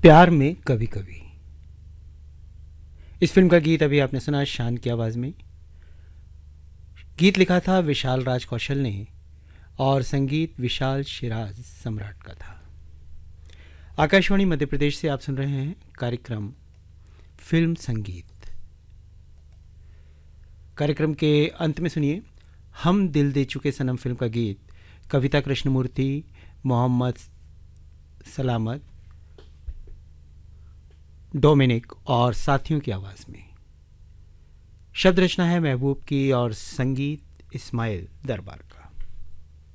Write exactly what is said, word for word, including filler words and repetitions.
प्यार में कभी कभी। इस फिल्म का गीत अभी आपने सुना शान की आवाज़ में। गीत लिखा था विशाल राज कौशल ने और संगीत विशाल शिराज सम्राट का था। आकाशवाणी मध्य प्रदेश से आप सुन रहे हैं कार्यक्रम फिल्म संगीत। कार्यक्रम के अंत में सुनिए हम दिल दे चुके सनम फिल्म का गीत कविता कृष्णमूर्ति, मोहम्मद सलामत, डोमिनिक और साथियों की आवाज़ में। शब्द रचना है महबूब की और संगीत इस्माइल दरबार का।